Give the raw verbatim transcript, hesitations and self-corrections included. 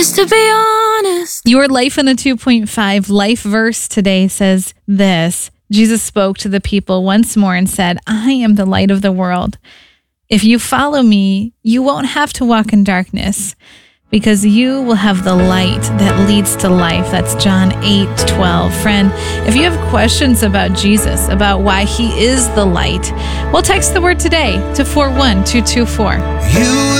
Just to be honest. Your Life in a two point five life verse today says this. Jesus spoke to the people once more and said, I am the light of the world. If you follow me, you won't have to walk in darkness because you will have the light that leads to life. That's John eight twelve. Friend, if you have questions about Jesus, about why he is the light, well, text the word today to four one two two four. You